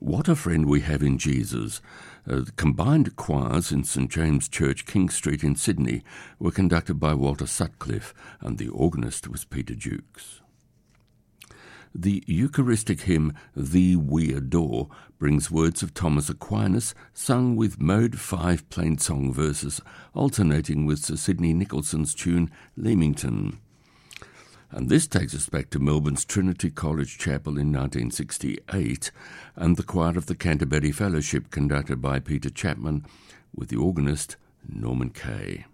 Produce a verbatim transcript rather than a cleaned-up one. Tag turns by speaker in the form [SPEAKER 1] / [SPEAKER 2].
[SPEAKER 1] What a Friend We Have in Jesus. Uh, the combined choirs in St James Church, King Street in Sydney were conducted by Walter Sutcliffe, and the organist was Peter Jukes. The Eucharistic hymn, Thee We Adore, brings words of Thomas Aquinas, sung with Mode five plain song verses, alternating with Sir Sidney Nicholson's tune, Leamington. And this takes us back to Melbourne's Trinity College Chapel in nineteen sixty-eight, and the choir of the Canterbury Fellowship conducted by Peter Chapman, with the organist Norman Kay.